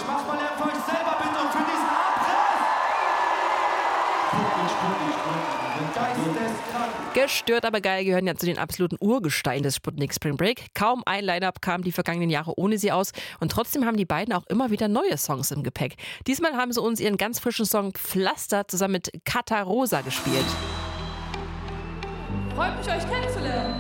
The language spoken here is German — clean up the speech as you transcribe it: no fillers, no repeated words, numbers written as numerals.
Macht mal Lärm für euch selber bitte und für diesen Abriss! Geisteskrank! Gestört, aber geil gehören ja zu den absoluten Urgesteinen des Sputnik Spring Break. Kaum ein Line-Up kam die vergangenen Jahre ohne sie aus und trotzdem haben die beiden auch immer wieder neue Songs im Gepäck. Diesmal haben sie uns ihren ganz frischen Song Pflaster zusammen mit Kata Rosa gespielt. Freut mich, euch kennenzulernen.